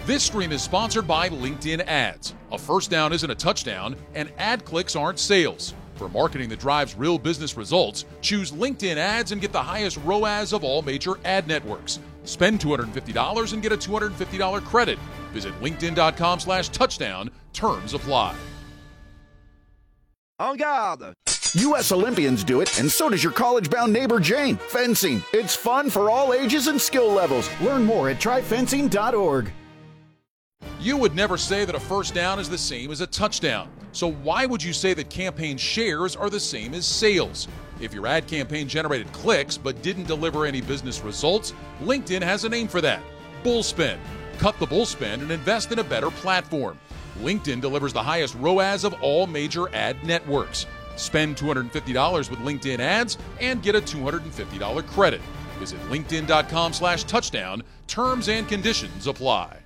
This stream is sponsored by LinkedIn Ads. A first down isn't a touchdown, and ad clicks aren't sales. For marketing that drives real business results, choose LinkedIn Ads and get the highest ROAS of all major ad networks. Spend $250 and get a $250 credit. Visit linkedin.com/touchdown. Terms apply. En garde! U.S. Olympians do it, and so does your college-bound neighbor Jane. Fencing. It's fun for all ages and skill levels. Learn more at tryfencing.org. You would never say that a first down is the same as a touchdown. So why would you say that campaign shares are the same as sales? If your ad campaign generated clicks but didn't deliver any business results, LinkedIn has a name for that: bull spend. Cut the bull spend and invest in a better platform. LinkedIn delivers the highest ROAS of all major ad networks. Spend $250 with LinkedIn Ads and get a $250 credit. Visit linkedin.com/touchdown. Terms and conditions apply.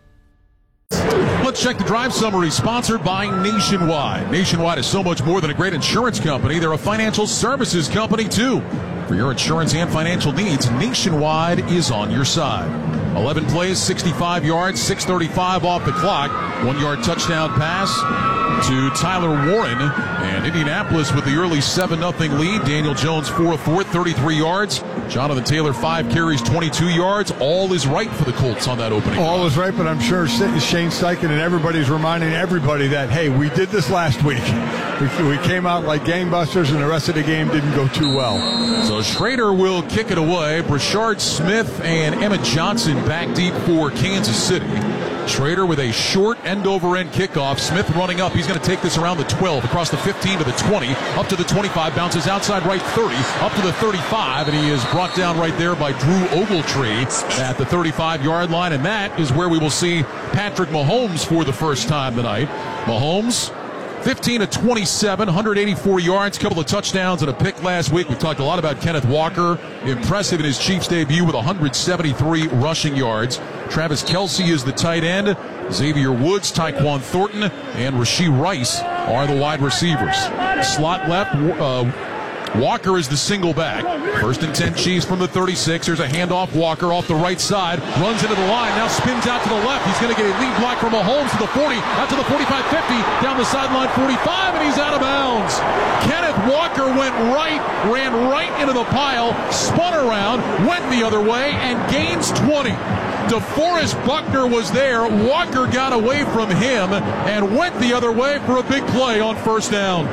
Let's check the drive summary, sponsored by Nationwide. Nationwide is so much more than a great insurance company. They're a financial services company, too. For your insurance and financial needs, Nationwide is on your side. 11 plays, 65 yards, 6:35 off the clock. 1-yard touchdown pass to Tyler Warren. And Indianapolis with the early 7-0 lead. Daniel Jones 4 of 4, 33 yards. Jonathan Taylor 5 carries, 22 yards. All is right for the Colts on that opening. All is right, but I'm sure Shane Steichen and everybody's reminding everybody that, hey, we did this last week. We came out like gangbusters, and the rest of the game didn't go too well. So Schrader will kick it away. Brashard Smith and Emmett Johnson back deep for Kansas City. Schrader with a short end-over-end kickoff. Smith running up. He's going to take this around the 12, across the 15 to the 20, up to the 25, bounces outside right 30, up to the 35, and he is brought down right there by Drew Ogletree at the 35-yard line, and that is where we will see Patrick Mahomes for the first time tonight. Mahomes, 15 of 27, 184 yards, couple of touchdowns and a pick last week. We've talked a lot about Kenneth Walker. Impressive in his Chiefs debut with 173 rushing yards. Travis Kelce is the tight end. Xavier Woods, Tyquan Thornton, and Rashee Rice are the wide receivers. Slot left, Walker is the single back. 1st and 10 Chiefs from the 36. There's a handoff. Walker off the right side. Runs into the line. Now spins out to the left. He's going to get a lead block from Mahomes to the 40. Out to the 45-50. Down the sideline 45. And he's out of bounds. Kenneth Walker ran right into the pile. Spun around. Went the other way. And gains 20. DeForest Buckner was there. Walker got away from him and went the other way for a big play on first down.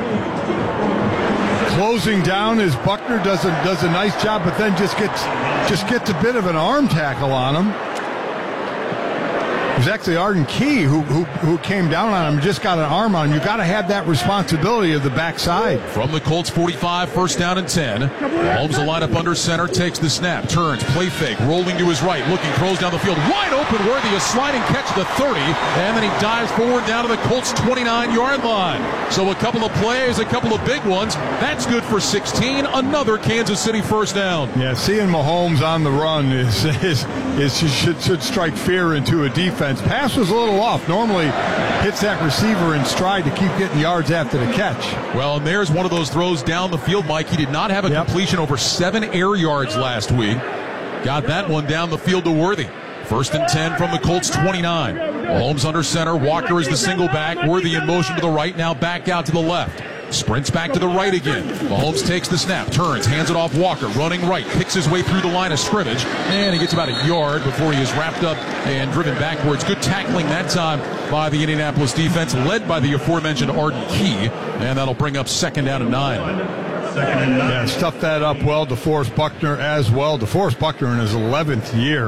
Closing down as Buckner does a nice job, but then just gets a bit of an arm tackle on him. It was actually Arden Key who came down on him, just got an arm on him. You got to have that responsibility of the backside. From the Colts 45, 1st down and 10. Mahomes will line up under center, takes the snap, turns, play fake, rolling to his right, looking, throws down the field, wide open, Worthy, a sliding catch to the 30, and then he dives forward down to the Colts 29-yard line. So a couple of plays, a couple of big ones. That's good for 16. Another Kansas City first down. Yeah, seeing Mahomes on the run should strike fear into a defense. Pass was a little off. Normally hits that receiver in stride to keep getting yards after the catch. Well, and there's one of those throws down the field, Mike. He did not have a completion over 7 air yards last week. Got that one down the field to Worthy. 1st and 10 from the Colts 29. Mahomes under center. Walker is the single back. Worthy in motion to the right. Now back out to the left. Sprints back to the right again. Mahomes takes the snap, turns, hands it off Walker, running right, picks his way through the line of scrimmage, and he gets about a yard before he is wrapped up and driven backwards. Good tackling that time by the Indianapolis defense, led by the aforementioned Arden Key, and that'll bring up 2nd down and 9. Yeah, stuffed that up well. DeForest Buckner as well. DeForest Buckner in his 11th year.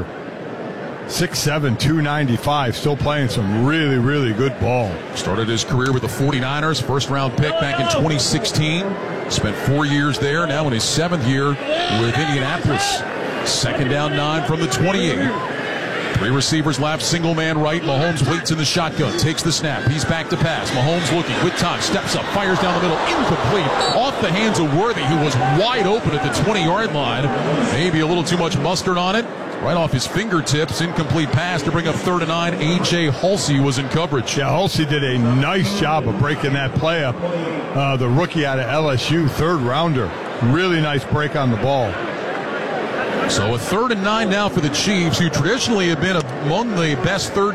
6'7", 295, still playing some really, really good ball. Started his career with the 49ers, first-round pick back in 2016. Spent 4 years there, now in his 7th year with Indianapolis. 2nd down 9 from the 28. 3 receivers left, single man right. Mahomes waits in the shotgun, takes the snap. He's back to pass. Mahomes looking with time, steps up, fires down the middle, incomplete. Off the hands of Worthy, who was wide open at the 20-yard line. Maybe a little too much mustard on it. Right off his fingertips, incomplete pass to bring up 3rd and 9. A.J. Halsey was in coverage. Yeah, Halsey did a nice job of breaking that play up. The rookie out of LSU, 3rd rounder. Really nice break on the ball. So a 3rd and 9 now for the Chiefs, who traditionally have been among the best third